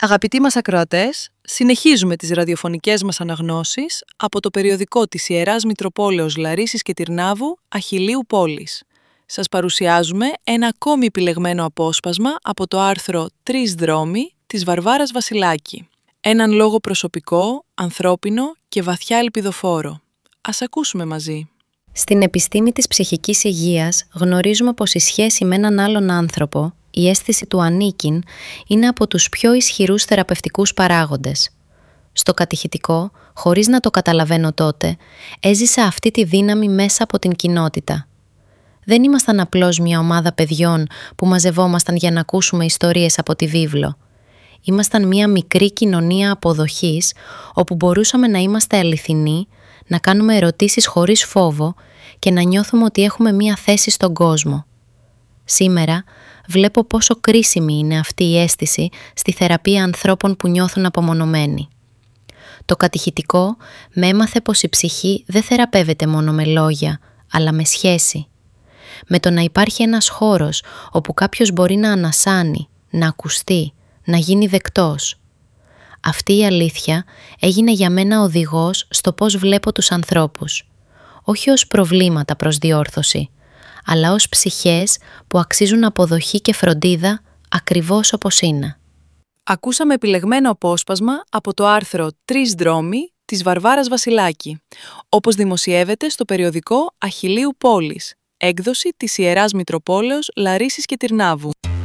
Αγαπητοί μας ακροατές, συνεχίζουμε τις ραδιοφωνικές μας αναγνώσεις από το περιοδικό της Ιεράς Μητροπόλεως Λαρίσης και Τυρνάβου, Αχιλλείου Πόλης. Σας παρουσιάζουμε ένα ακόμη επιλεγμένο απόσπασμα από το άρθρο «Τρεις δρόμοι» της Βαρβάρας Βασιλάκη. Έναν λόγο προσωπικό, ανθρώπινο και βαθιά ελπιδοφόρο. Ας ακούσουμε μαζί. Στην επιστήμη της ψυχικής υγείας γνωρίζουμε πως η σχέση με έναν άλλον άνθρωπο, η αίσθηση του ανήκειν, είναι από τους πιο ισχυρούς θεραπευτικούς παράγοντες. Στο κατηχητικό, χωρίς να το καταλαβαίνω τότε, έζησα αυτή τη δύναμη μέσα από την κοινότητα. Δεν ήμασταν απλώς μια ομάδα παιδιών που μαζευόμασταν για να ακούσουμε ιστορίες από τη βίβλο. Ήμασταν μια μικρή κοινωνία αποδοχής, όπου μπορούσαμε να είμαστε αληθινοί, να κάνουμε ερωτήσεις χωρίς φόβο και να νιώθουμε ότι έχουμε μια θέση στον κόσμο. Σήμερα βλέπω πόσο κρίσιμη είναι αυτή η αίσθηση στη θεραπεία ανθρώπων που νιώθουν απομονωμένοι. Το κατηχητικό με έμαθε πως η ψυχή δεν θεραπεύεται μόνο με λόγια, αλλά με σχέση. Με το να υπάρχει ένας χώρος όπου κάποιος μπορεί να ανασάνει, να ακουστεί, να γίνει δεκτός. Αυτή η αλήθεια έγινε για μένα οδηγός στο πώς βλέπω τους ανθρώπους. Όχι ως προβλήματα προς διόρθωση, αλλά ως ψυχές που αξίζουν αποδοχή και φροντίδα ακριβώς όπως είναι. Ακούσαμε επιλεγμένο απόσπασμα από το άρθρο «Τρεις δρόμοι» της Βαρβάρας Βασιλάκη, όπως δημοσιεύεται στο περιοδικό Αχιλλείου Πόλης, έκδοση της Ιεράς Μητροπόλεως Λαρίσης και Τυρνάβου.